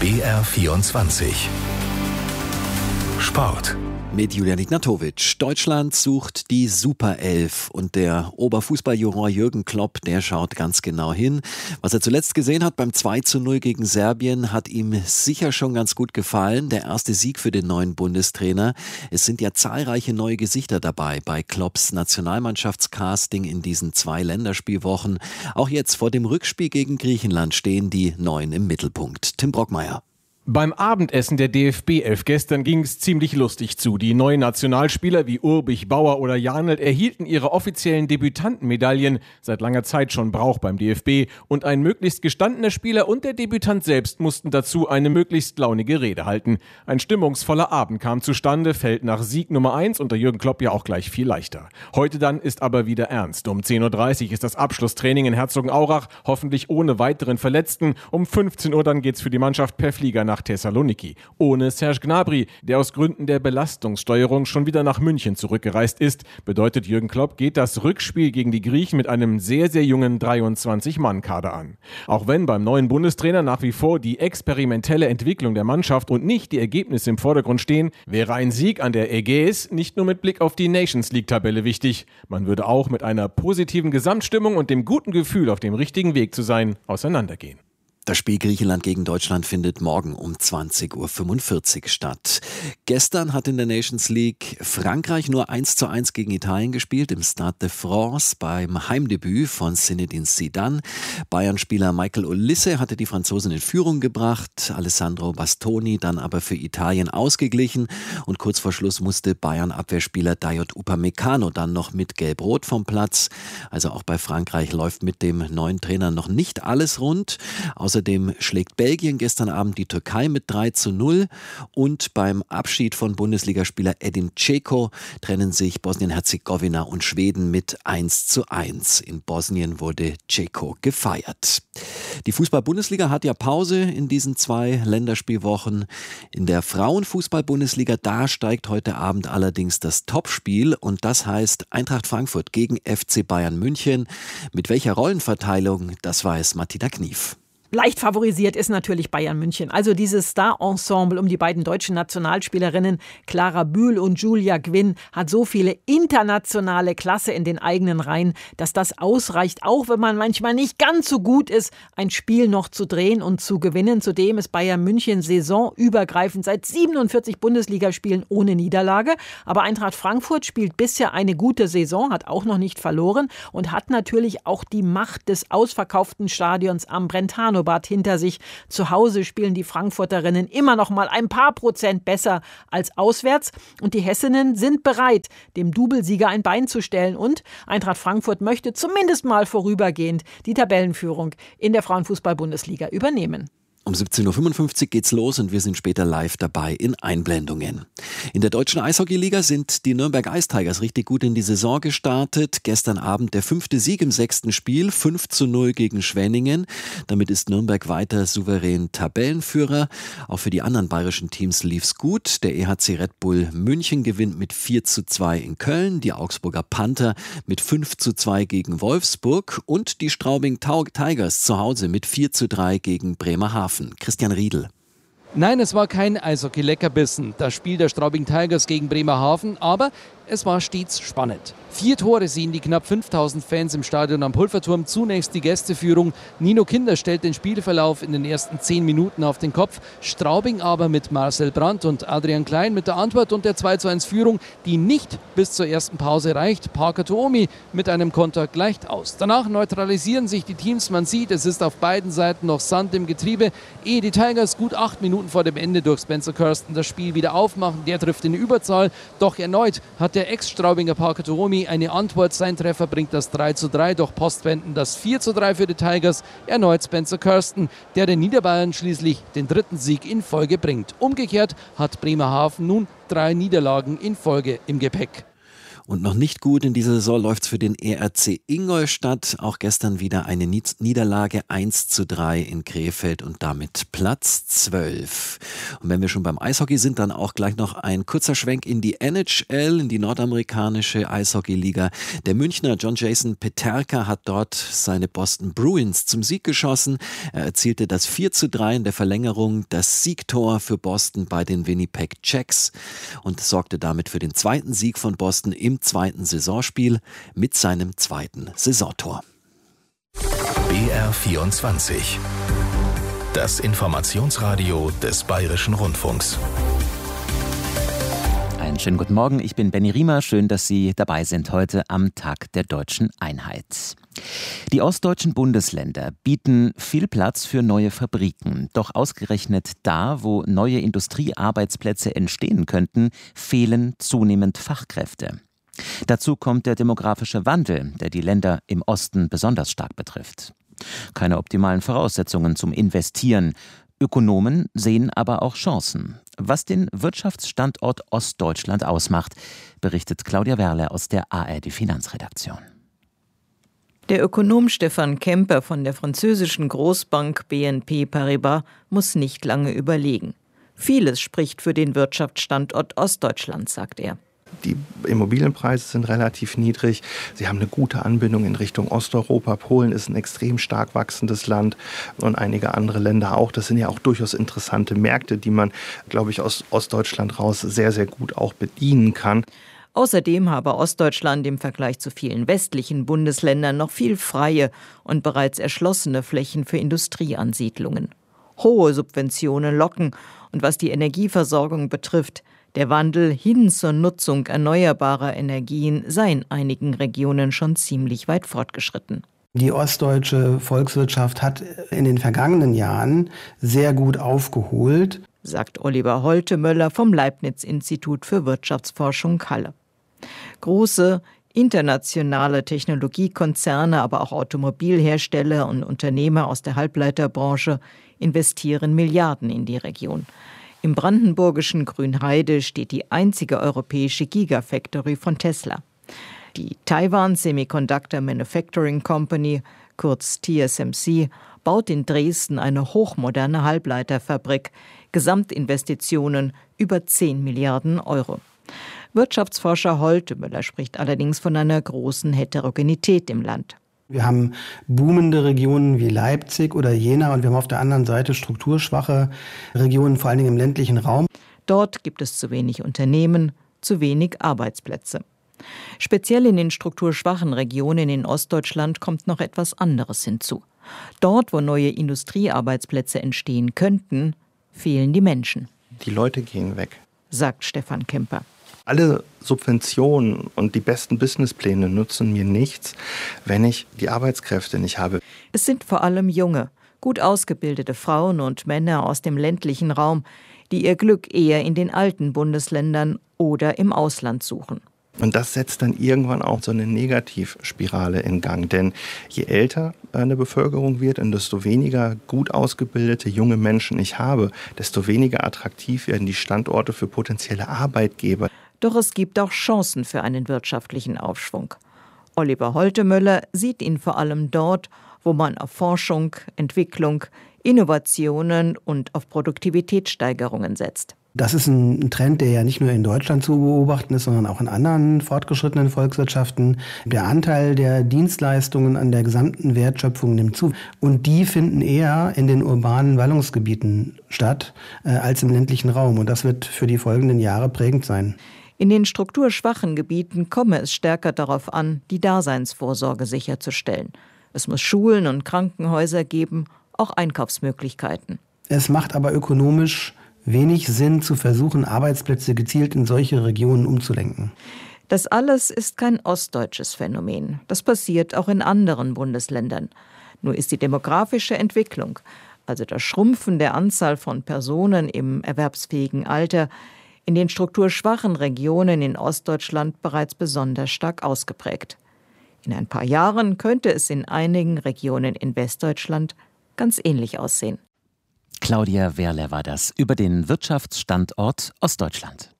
BR24 Sport. Mit Julian Ignatowitsch. Deutschland sucht die Superelf und der Oberfußballjuror Jürgen Klopp, der schaut ganz genau hin. Was er zuletzt gesehen hat beim 2:0 gegen Serbien, hat ihm sicher schon ganz gut gefallen. Der erste Sieg für den neuen Bundestrainer. Es sind ja zahlreiche neue Gesichter dabei bei Klopps Nationalmannschaftscasting in diesen 2 Länderspielwochen. Auch jetzt vor dem Rückspiel gegen Griechenland stehen die Neuen im Mittelpunkt. Tim Brockmeier. Beim Abendessen der DFB-11 gestern ging es ziemlich lustig zu. Die neuen Nationalspieler wie Urbich, Bauer oder Janelt erhielten ihre offiziellen Debütantenmedaillen, seit langer Zeit schon Brauch beim DFB. Und ein möglichst gestandener Spieler und der Debütant selbst mussten dazu eine möglichst launige Rede halten. Ein stimmungsvoller Abend kam zustande, fällt nach Sieg Nummer 1 unter Jürgen Klopp ja auch gleich viel leichter. Heute dann ist aber wieder ernst. Um 10:30 Uhr ist das Abschlusstraining in Herzogenaurach, hoffentlich ohne weiteren Verletzten. Um 15 Uhr dann geht's für die Mannschaft per Flieger nach Thessaloniki. Ohne Serge Gnabry, der aus Gründen der Belastungssteuerung schon wieder nach München zurückgereist ist, bedeutet Jürgen Klopp, geht das Rückspiel gegen die Griechen mit einem sehr, sehr jungen 23-Mann-Kader an. Auch wenn beim neuen Bundestrainer nach wie vor die experimentelle Entwicklung der Mannschaft und nicht die Ergebnisse im Vordergrund stehen, wäre ein Sieg an der Ägäis nicht nur mit Blick auf die Nations-League-Tabelle wichtig. Man würde auch mit einer positiven Gesamtstimmung und dem guten Gefühl, auf dem richtigen Weg zu sein, auseinandergehen. Das Spiel Griechenland gegen Deutschland findet morgen um 20:45 Uhr statt. Gestern hat in der Nations League Frankreich nur 1:1 gegen Italien gespielt im Stade de France beim Heimdebüt von Zinedine Zidane. Bayern-Spieler Michael Olise hatte die Franzosen in Führung gebracht, Alessandro Bastoni dann aber für Italien ausgeglichen und kurz vor Schluss musste Bayern-Abwehrspieler Dayot Upamecano dann noch mit Gelb-Rot vom Platz. Also auch bei Frankreich läuft mit dem neuen Trainer noch nicht alles rund. Außerdem schlägt Belgien gestern Abend die Türkei mit 3:0 und beim Abschied von Bundesligaspieler Edin Dzeko trennen sich Bosnien-Herzegowina und Schweden mit 1:1. In Bosnien wurde Dzeko gefeiert. Die Fußball-Bundesliga hat ja Pause in diesen 2 Länderspielwochen. In der Frauenfußball-Bundesliga, da steigt heute Abend allerdings das Topspiel und das heißt Eintracht Frankfurt gegen FC Bayern München. Mit welcher Rollenverteilung, das weiß Martina Knief. Leicht favorisiert ist natürlich Bayern München. Also dieses Star-Ensemble um die beiden deutschen Nationalspielerinnen Clara Bühl und Julia Gwynn hat so viele internationale Klasse in den eigenen Reihen, dass das ausreicht, auch wenn man manchmal nicht ganz so gut ist, ein Spiel noch zu drehen und zu gewinnen. Zudem ist Bayern München saisonübergreifend seit 47 Bundesligaspielen ohne Niederlage. Aber Eintracht Frankfurt spielt bisher eine gute Saison, hat auch noch nicht verloren und hat natürlich auch die Macht des ausverkauften Stadions am Brentano hinter sich. Zu Hause spielen die Frankfurterinnen immer noch mal ein paar Prozent besser als auswärts. Und die Hessinnen sind bereit, dem Doublesieger ein Bein zu stellen. Und Eintracht Frankfurt möchte zumindest mal vorübergehend die Tabellenführung in der Frauenfußball-Bundesliga übernehmen. Um 17:55 Uhr geht's los und wir sind später live dabei in Einblendungen. In der deutschen Eishockeyliga sind die Nürnberg Ice Tigers richtig gut in die Saison gestartet. Gestern Abend der 5. Sieg im 6. Spiel, 5:0 gegen Schwenningen. Damit ist Nürnberg weiter souverän Tabellenführer. Auch für die anderen bayerischen Teams lief's gut. Der EHC Red Bull München gewinnt mit 4:2 in Köln. Die Augsburger Panther mit 5:2 gegen Wolfsburg. Und die Straubing Tigers zu Hause mit 4:3 gegen Bremerhaven. Christian Riedl. Nein, es war kein Eishockey-Leckerbissen, das Spiel der Straubing Tigers gegen Bremerhaven, aber es war stets spannend. 4 Tore sehen die knapp 5000 Fans im Stadion am Pulverturm. Zunächst die Gästeführung. Nino Kinder stellt den Spielverlauf in den ersten 10 Minuten auf den Kopf. Straubing aber mit Marcel Brandt und Adrian Klein mit der Antwort und der 2:1-Führung, die nicht bis zur ersten Pause reicht. Parker Tuomi mit einem Konter gleicht aus. Danach neutralisieren sich die Teams. Man sieht, es ist auf beiden Seiten noch Sand im Getriebe. Ehe die Tigers gut 8 Minuten vor dem Ende durch Spencer Kirsten das Spiel wieder aufmachen. Der trifft in die Überzahl. Doch erneut hat der Ex-Straubinger Parker Tuomi eine Antwort. Sein Treffer bringt das 3:3, doch Postwenden das 4:3 für die Tigers. Erneut Spencer Kirsten, der den Niederbayern schließlich den 3. Sieg in Folge bringt. Umgekehrt hat Bremerhaven nun 3 Niederlagen in Folge im Gepäck. Und noch nicht gut in dieser Saison läuft's für den ERC Ingolstadt. Auch gestern wieder eine Niederlage 1:3 in Krefeld und damit Platz 12. Und wenn wir schon beim Eishockey sind, dann auch gleich noch ein kurzer Schwenk in die NHL, in die nordamerikanische Eishockeyliga. Der Münchner John Jason Peterka hat dort seine Boston Bruins zum Sieg geschossen. Er erzielte das 4:3 in der Verlängerung, das Siegtor für Boston bei den Winnipeg Jacks und sorgte damit für den zweiten Sieg von Boston im zweiten Saisonspiel mit seinem zweiten Saisontor. BR24. Das Informationsradio des Bayerischen Rundfunks. Einen schönen guten Morgen, ich bin Benny Riemer. Schön, dass Sie dabei sind heute am Tag der Deutschen Einheit. Die ostdeutschen Bundesländer bieten viel Platz für neue Fabriken. Doch ausgerechnet da, wo neue Industriearbeitsplätze entstehen könnten, fehlen zunehmend Fachkräfte. Dazu kommt der demografische Wandel, der die Länder im Osten besonders stark betrifft. Keine optimalen Voraussetzungen zum Investieren. Ökonomen sehen aber auch Chancen. Was den Wirtschaftsstandort Ostdeutschland ausmacht, berichtet Claudia Werle aus der ARD Finanzredaktion. Der Ökonom Stefan Kemper von der französischen Großbank BNP Paribas muss nicht lange überlegen. Vieles spricht für den Wirtschaftsstandort Ostdeutschlands, sagt er. Die Immobilienpreise sind relativ niedrig. Sie haben eine gute Anbindung in Richtung Osteuropa. Polen ist ein extrem stark wachsendes Land und einige andere Länder auch. Das sind ja auch durchaus interessante Märkte, die man, glaube ich, aus Ostdeutschland raus sehr, sehr gut auch bedienen kann. Außerdem habe Ostdeutschland im Vergleich zu vielen westlichen Bundesländern noch viel freie und bereits erschlossene Flächen für Industrieansiedlungen. Hohe Subventionen locken und was die Energieversorgung betrifft, der Wandel hin zur Nutzung erneuerbarer Energien sei in einigen Regionen schon ziemlich weit fortgeschritten. Die ostdeutsche Volkswirtschaft hat in den vergangenen Jahren sehr gut aufgeholt, sagt Oliver Holtemöller vom Leibniz-Institut für Wirtschaftsforschung Halle. Große internationale Technologiekonzerne, aber auch Automobilhersteller und Unternehmer aus der Halbleiterbranche investieren Milliarden in die Region. Im brandenburgischen Grünheide steht die einzige europäische Gigafactory von Tesla. Die Taiwan Semiconductor Manufacturing Company, kurz TSMC, baut in Dresden eine hochmoderne Halbleiterfabrik. Gesamtinvestitionen über 10 Milliarden Euro. Wirtschaftsforscher Holtemöller spricht allerdings von einer großen Heterogenität im Land. Wir haben boomende Regionen wie Leipzig oder Jena und wir haben auf der anderen Seite strukturschwache Regionen, vor allen Dingen im ländlichen Raum. Dort gibt es zu wenig Unternehmen, zu wenig Arbeitsplätze. Speziell in den strukturschwachen Regionen in Ostdeutschland kommt noch etwas anderes hinzu. Dort, wo neue Industriearbeitsplätze entstehen könnten, fehlen die Menschen. Die Leute gehen weg, sagt Stefan Kemper. Alle Subventionen und die besten Businesspläne nutzen mir nichts, wenn ich die Arbeitskräfte nicht habe. Es sind vor allem junge, gut ausgebildete Frauen und Männer aus dem ländlichen Raum, die ihr Glück eher in den alten Bundesländern oder im Ausland suchen. Und das setzt dann irgendwann auch so eine Negativspirale in Gang. Denn je älter eine Bevölkerung wird und desto weniger gut ausgebildete junge Menschen ich habe, desto weniger attraktiv werden die Standorte für potenzielle Arbeitgeber. Doch es gibt auch Chancen für einen wirtschaftlichen Aufschwung. Oliver Holtemöller sieht ihn vor allem dort, wo man auf Forschung, Entwicklung, Innovationen und auf Produktivitätssteigerungen setzt. Das ist ein Trend, der ja nicht nur in Deutschland zu beobachten ist, sondern auch in anderen fortgeschrittenen Volkswirtschaften. Der Anteil der Dienstleistungen an der gesamten Wertschöpfung nimmt zu. Und die finden eher in den urbanen Ballungsgebieten statt als im ländlichen Raum. Und das wird für die folgenden Jahre prägend sein. In den strukturschwachen Gebieten komme es stärker darauf an, die Daseinsvorsorge sicherzustellen. Es muss Schulen und Krankenhäuser geben, auch Einkaufsmöglichkeiten. Es macht aber ökonomisch wenig Sinn, zu versuchen, Arbeitsplätze gezielt in solche Regionen umzulenken. Das alles ist kein ostdeutsches Phänomen. Das passiert auch in anderen Bundesländern. Nur ist die demografische Entwicklung, also das Schrumpfen der Anzahl von Personen im erwerbsfähigen Alter, in den strukturschwachen Regionen in Ostdeutschland bereits besonders stark ausgeprägt. In ein paar Jahren könnte es in einigen Regionen in Westdeutschland ganz ähnlich aussehen. Claudia Werle war das über den Wirtschaftsstandort Ostdeutschland.